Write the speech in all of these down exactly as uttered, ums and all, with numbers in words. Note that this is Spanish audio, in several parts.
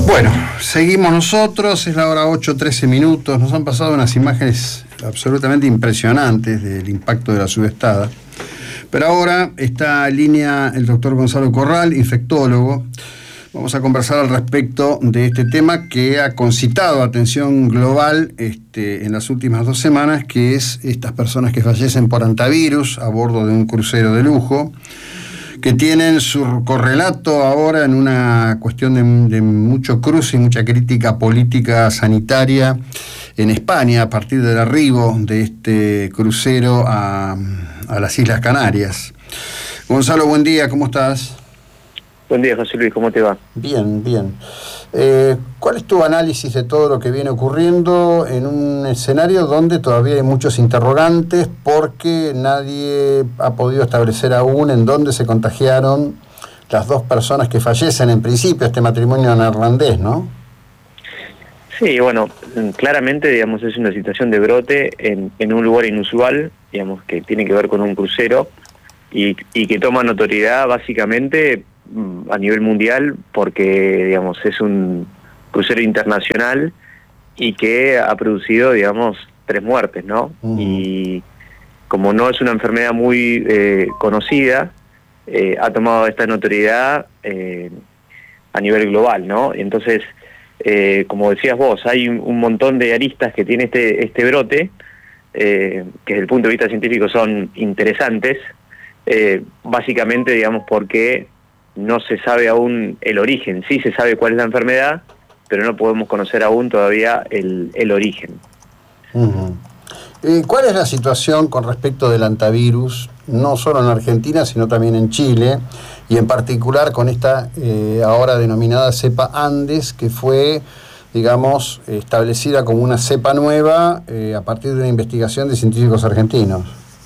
Bueno, seguimos nosotros, es la hora ocho, trece minutos, nos han pasado unas imágenes absolutamente impresionantes del impacto de la subestada, pero ahora está en línea el doctor Gonzalo Corral, infectólogo. Vamos a conversar al respecto de este tema que ha concitado atención global este, en las últimas dos semanas, que es estas personas que fallecen por antivirus a bordo de un crucero de lujo, que tienen su correlato ahora en una cuestión de, de mucho cruce y mucha crítica política sanitaria en España a partir del arribo de este crucero a, a las Islas Canarias. Gonzalo, buen día, ¿cómo estás? Buen día, José Luis, ¿cómo te va? Bien, bien. Eh, ¿Cuál es tu análisis de todo lo que viene ocurriendo en un escenario donde todavía hay muchos interrogantes porque nadie ha podido establecer aún en dónde se contagiaron las dos personas que fallecen en principio, este matrimonio neerlandés, ¿no? Sí, bueno, claramente, digamos, es una situación de brote en, en un lugar inusual, digamos, que tiene que ver con un crucero y, y que toma notoriedad básicamente a nivel mundial porque, digamos, es un crucero internacional y que ha producido, digamos, tres muertes, ¿no? Uh-huh. Y como no es una enfermedad muy eh, conocida, eh, ha tomado esta notoriedad eh, a nivel global, ¿no? Entonces, eh, como decías vos, hay un, un montón de aristas que tiene este, este brote, eh, que desde el punto de vista científico son interesantes, eh, básicamente, digamos, porque no se sabe aún el origen. Sí se sabe cuál es la enfermedad, pero no podemos conocer aún todavía el, el origen. Uh-huh. Eh, ¿Cuál es la situación con respecto del antivirus, no solo en Argentina, sino también en Chile, y en particular con esta eh, ahora denominada cepa Andes, que fue, digamos, establecida como una cepa nueva eh, a partir de una investigación de científicos argentinos?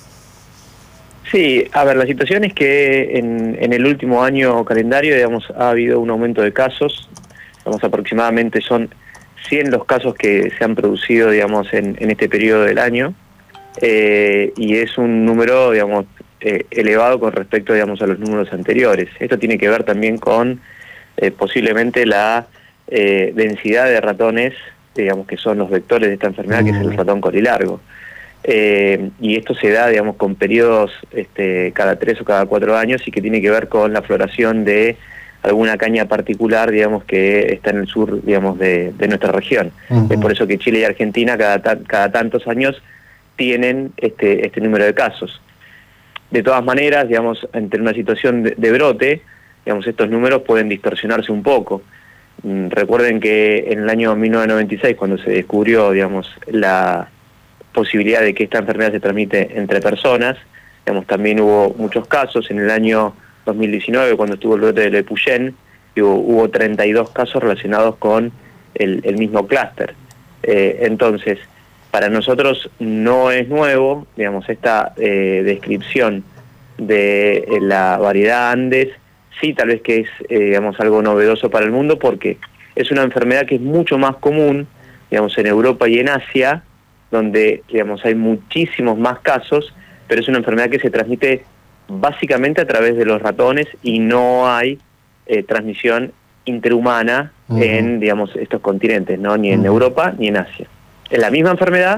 Sí, a ver, la situación es que en, en el último año calendario, digamos, ha habido un aumento de casos, digamos, aproximadamente son cien los casos que se han producido, digamos, en, en este periodo del año, eh, y es un número, digamos, eh, elevado con respecto, digamos, a los números anteriores. Esto tiene que ver también con eh, posiblemente la eh, densidad de ratones, digamos, que son los vectores de esta enfermedad, mm. que es el ratón colilargo. Eh, y esto se da, digamos, con periodos este, cada tres o cada cuatro años y que tiene que ver con la floración de alguna caña particular, digamos, que está en el sur, digamos, de, de nuestra región. Uh-huh. Es por eso que Chile y Argentina cada, ta- cada tantos años tienen este, este número de casos. De todas maneras, digamos, entre una situación de, de brote, digamos, estos números pueden distorsionarse un poco. Mm, recuerden que en el año mil novecientos noventa y seis, cuando se descubrió, digamos, la posibilidad de que esta enfermedad se transmite entre personas, digamos, también hubo muchos casos. En el año dos mil diecinueve, cuando estuvo el brote de Lepuyén, hubo, hubo treinta y dos casos relacionados con el, el mismo clúster. Eh, entonces, para nosotros no es nuevo, digamos, esta eh, descripción de eh, la variedad Andes, sí, tal vez que es, eh, digamos, algo novedoso para el mundo, porque es una enfermedad que es mucho más común, digamos, en Europa y en Asia, donde, digamos, hay muchísimos más casos, pero es una enfermedad que se transmite básicamente a través de los ratones y no hay eh, transmisión interhumana uh-huh. en, digamos, estos continentes, ¿no? Ni en uh-huh. Europa ni en Asia. Es la misma enfermedad.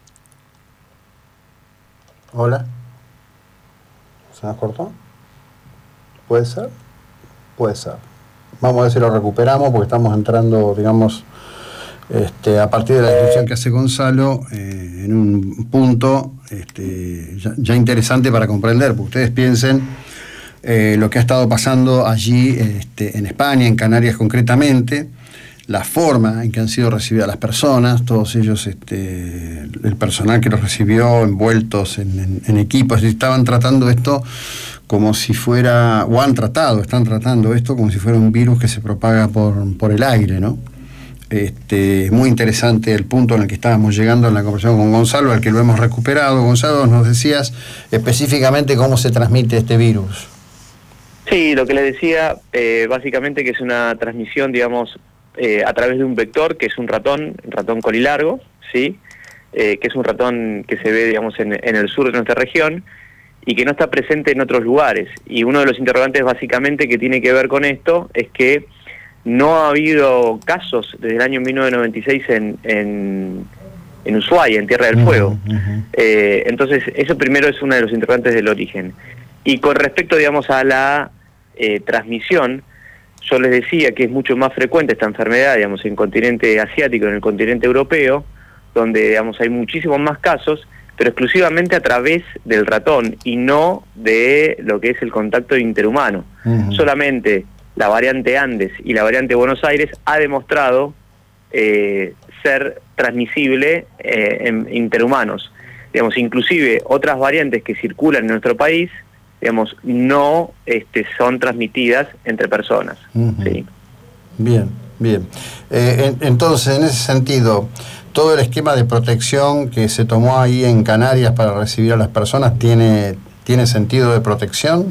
Hola. ¿Se nos cortó? ¿Puede ser? Puede ser. Vamos a ver si lo recuperamos porque estamos entrando, digamos, Este, a partir de la descripción que hace Gonzalo, eh, en un punto este, ya, ya interesante para comprender, porque ustedes piensen eh, lo que ha estado pasando allí este, en España, en Canarias concretamente, la forma en que han sido recibidas las personas, todos ellos, este, el personal que los recibió envueltos en, en, en equipos, estaban tratando esto como si fuera, o han tratado, están tratando esto como si fuera un virus que se propaga por, por el aire, ¿no? Este, es muy interesante el punto en el que estábamos llegando en la conversación con Gonzalo, al que lo hemos recuperado. Gonzalo, nos decías específicamente cómo se transmite este virus. Sí, lo que le decía, eh, básicamente que es una transmisión, digamos, eh, a través de un vector, que es un ratón, un ratón colilargo, ¿sí? Eh, que es un ratón que se ve, digamos, en, en el sur de nuestra región y que no está presente en otros lugares. Y uno de los interrogantes básicamente que tiene que ver con esto es que no ha habido casos desde el año mil novecientos noventa y seis en, en, en Ushuaia, en Tierra del Fuego. Uh-huh, uh-huh. Eh, entonces, eso primero es uno de los interrogantes del origen. Y con respecto, digamos, a la eh, transmisión, yo les decía que es mucho más frecuente esta enfermedad, digamos, en el continente asiático, en el continente europeo, donde, digamos, hay muchísimos más casos, pero exclusivamente a través del ratón y no de lo que es el contacto interhumano. Uh-huh. Solamente la variante Andes y la variante Buenos Aires ha demostrado eh, ser transmisible eh, en interhumanos. Digamos, inclusive otras variantes que circulan en nuestro país, digamos, no este, son transmitidas entre personas. Uh-huh. ¿Sí? Bien, bien. Eh, en, entonces, en ese sentido, todo el esquema de protección que se tomó ahí en Canarias para recibir a las personas, ¿tiene, tiene sentido de protección?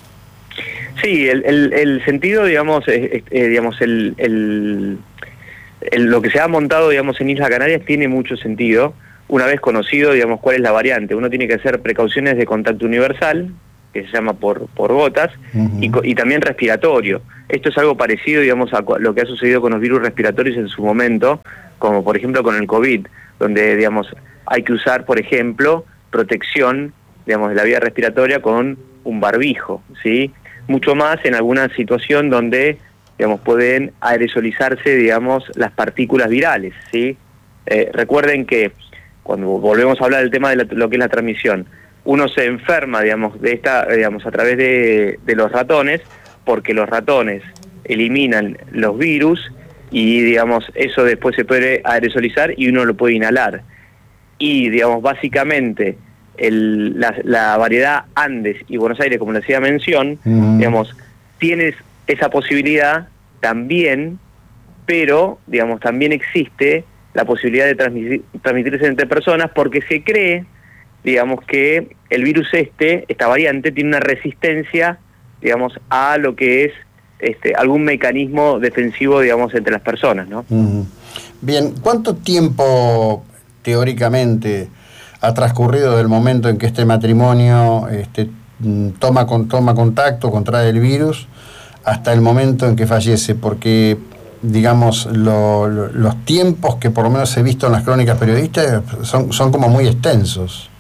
Sí, el, el, el sentido, digamos, es, es, digamos el, el, el, lo que se ha montado, digamos, en Isla Canarias tiene mucho sentido, una vez conocido, digamos, cuál es la variante. Uno tiene que hacer precauciones de contacto universal, que se llama por, por gotas, uh-huh. y, y también respiratorio. Esto es algo parecido, digamos, a lo que ha sucedido con los virus respiratorios en su momento, como por ejemplo con el COVID, donde, digamos, hay que usar, por ejemplo, protección, digamos, de la vía respiratoria con un barbijo, ¿sí? Mucho más en alguna situación donde, digamos, pueden aerosolizarse, digamos, las partículas virales, ¿sí? Eh, recuerden que cuando volvemos a hablar del tema de la, lo que es la transmisión, uno se enferma, digamos, de esta, digamos, a través de, de los ratones, porque los ratones eliminan los virus y, digamos, eso después se puede aerosolizar y uno lo puede inhalar. Y, digamos, básicamente el, la, la variedad Andes y Buenos Aires, como les hacía mención, mm. digamos, tienes esa posibilidad también, pero, digamos, también existe la posibilidad de transmitir, transmitirse entre personas, porque se cree, digamos, que el virus este, esta variante, tiene una resistencia, digamos, a lo que es este algún mecanismo defensivo, digamos, entre las personas, ¿no? Uh-huh. Bien, ¿cuánto tiempo teóricamente ha transcurrido del momento en que este matrimonio este, toma, con, toma contacto, contrae el virus, hasta el momento en que fallece? Porque, digamos, lo, lo, los tiempos que por lo menos he visto en las crónicas periodistas son, son como muy extensos.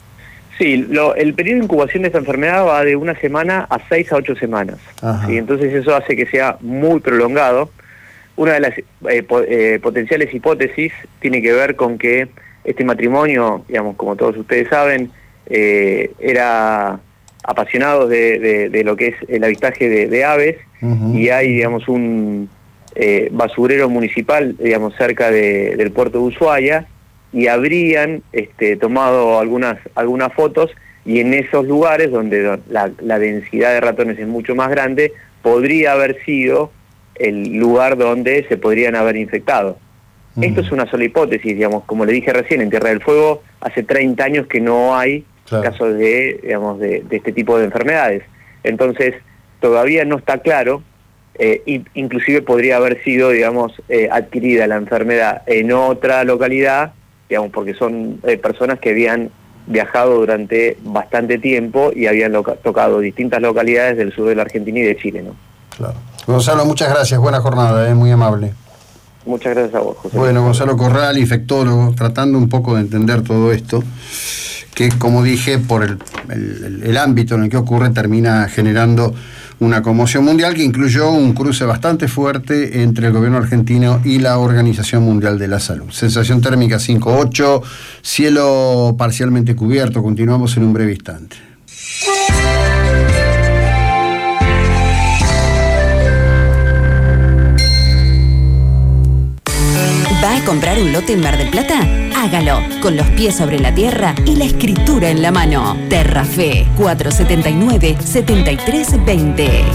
Sí, lo, el periodo de incubación de esta enfermedad va de una semana a seis a ocho semanas. ¿Sí? Entonces eso hace que sea muy prolongado. Una de las eh, po, eh, potenciales hipótesis tiene que ver con que este matrimonio, digamos, como todos ustedes saben, eh, era apasionado de, de, de lo que es el avistaje de, de aves, uh-huh. y hay, digamos, un eh, basurero municipal, digamos, cerca de, del puerto de Ushuaia, y habrían este, tomado algunas algunas fotos, y en esos lugares donde la, la densidad de ratones es mucho más grande, podría haber sido el lugar donde se podrían haber infectado. Uh-huh. Esto es una sola hipótesis, digamos, como le dije recién, en Tierra del Fuego hace treinta años que no hay claro. casos de, digamos, de, de este tipo de enfermedades. Entonces, todavía no está claro, eh, y inclusive podría haber sido, digamos, eh, adquirida la enfermedad en otra localidad, digamos, porque son eh, personas que habían viajado durante bastante tiempo y habían loca- tocado distintas localidades del sur de la Argentina y de Chile, ¿no? Claro. Gonzalo, muchas gracias, buena jornada, eh, muy amable. Muchas gracias a vos, José. Bueno, Gonzalo Corral, infectólogo, tratando un poco de entender todo esto, que, como dije, por el, el, el ámbito en el que ocurre, termina generando una conmoción mundial que incluyó un cruce bastante fuerte entre el gobierno argentino y la Organización Mundial de la Salud. Sensación térmica cinco ocho, cielo parcialmente cubierto. Continuamos en un breve instante. ¿Va a comprar un lote en Mar del Plata? Hágalo con los pies sobre la tierra y la escritura en la mano. Terrafe cuatro setenta y nueve, setenta y tres veinte.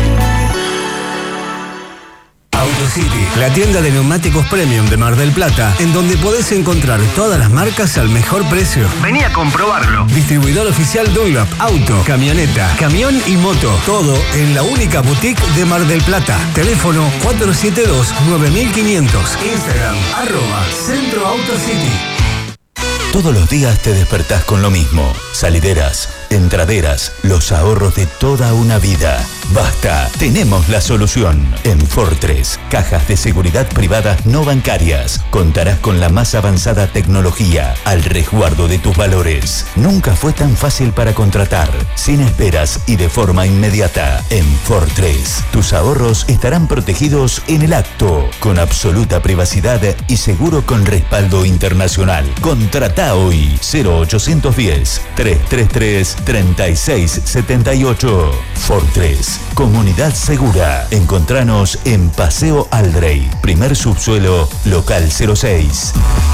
AutoCity, la tienda de neumáticos premium de Mar del Plata, en donde podés encontrar todas las marcas al mejor precio. Vení a comprobarlo. Distribuidor oficial Dunlop, auto, camioneta, camión y moto. Todo en la única boutique de Mar del Plata. Teléfono cuatro siete dos, nueve mil quinientos. Instagram, arroba Centro AutoCity. Todos los días te despertás con lo mismo. Salideras, Entraderas, los ahorros de toda una vida. Basta, tenemos la solución. En Fortress, cajas de seguridad privadas no bancarias. Contarás con la más avanzada tecnología al resguardo de tus valores. Nunca fue tan fácil para contratar, sin esperas y de forma inmediata. En Fortress, tus ahorros estarán protegidos en el acto, con absoluta privacidad y seguro con respaldo internacional. Contratá hoy cero ochocientos diez, trescientos treinta y tres, treinta y seis setenta y ocho. Fortress, comunidad segura. Encontranos en Paseo Aldrey, primer subsuelo, local cero seis.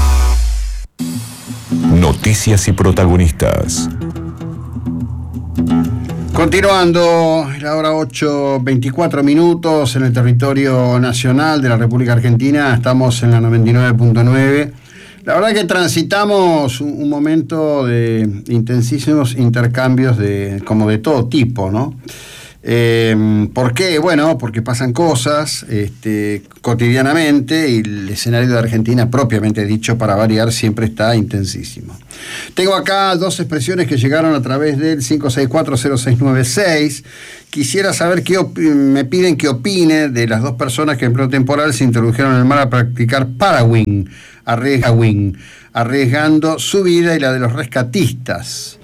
Noticias y protagonistas. Continuando, la hora ocho, veinticuatro minutos en el territorio nacional de la República Argentina. Estamos en la noventa y nueve punto nueve. La verdad que transitamos un, un momento de intensísimos intercambios de como de todo tipo, ¿no? Eh, ¿Por qué? Bueno, porque pasan cosas este, cotidianamente y el escenario de Argentina, propiamente dicho, para variar, siempre está intensísimo. Tengo acá dos expresiones que llegaron a través del cinco seis cuatro cero seis nueve seis. Quisiera saber qué op- me piden que opine de las dos personas que en pleno temporal se introdujeron en el mar a practicar parawing, arriesgawing, arriesgando su vida y la de los rescatistas.